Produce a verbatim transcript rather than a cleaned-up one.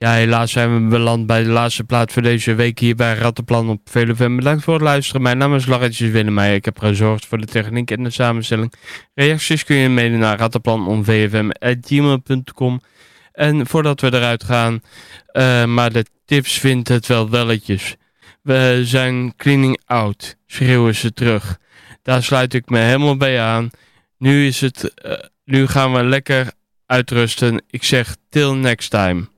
Ja, helaas zijn we beland bij de laatste plaat voor deze week hier bij Rattenplan op V L F M. Bedankt voor het luisteren. Mijn naam is Laurentius Willemeijer. Ik heb gezorgd voor de techniek en de samenstelling. Reacties kun je mailen naar rattenplan om v f m at gmail punt com. En voordat we eruit gaan, uh, maar de tips vindt het wel welletjes. We zijn cleaning out, schreeuwen ze terug. Daar sluit ik me helemaal bij aan. Nu is het, uh, nu gaan we lekker uitrusten. Ik zeg till next time.